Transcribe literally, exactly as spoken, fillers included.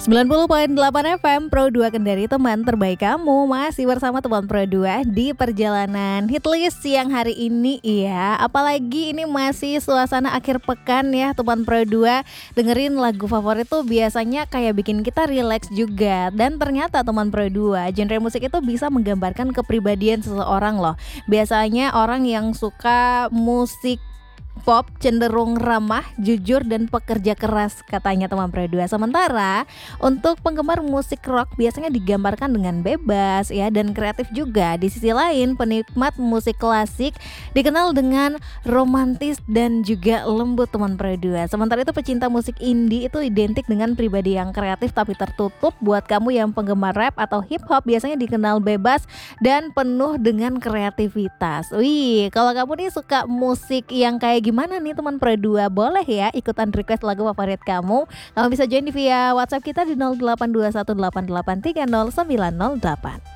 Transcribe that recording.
sembilan puluh koma delapan F M Pro dua Kendari, teman terbaik kamu. Masih bersama teman Pro dua di perjalanan hitlist siang hari ini ya. Apalagi ini masih suasana akhir pekan ya teman Pro dua. Dengerin lagu favorit tuh biasanya kayak bikin kita relax juga. Dan ternyata teman Pro dua, genre musik itu bisa menggambarkan kepribadian seseorang loh. Biasanya orang yang suka musik pop cenderung ramah, jujur, dan pekerja keras katanya teman Pro dua. Sementara untuk penggemar musik rock biasanya digambarkan dengan bebas ya dan kreatif juga. Di sisi lain penikmat musik klasik dikenal dengan romantis dan juga lembut teman Pro dua. Sementara itu pecinta musik indie itu identik dengan pribadi yang kreatif tapi tertutup. Buat kamu yang penggemar rap atau hip hop biasanya dikenal bebas dan penuh dengan kreativitas. Wih, kalau kamu nih suka musik yang kayak gimana nih teman Pro dua? Boleh ya ikutan request lagu favorit kamu. Kamu bisa join di via WhatsApp kita di nol delapan dua satu delapan delapan tiga nol sembilan nol delapan.